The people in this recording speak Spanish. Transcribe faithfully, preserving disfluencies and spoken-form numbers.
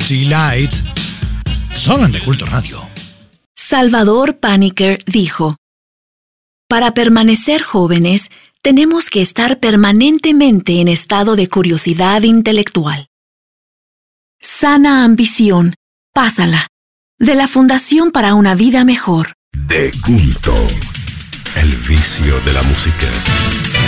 Delight, solo en De Culto Radio. Salvador Paniker dijo: para permanecer jóvenes, tenemos que estar permanentemente en estado de curiosidad intelectual. Sana ambición, pásala. De la Fundación para una Vida Mejor. De Culto, el vicio de la música.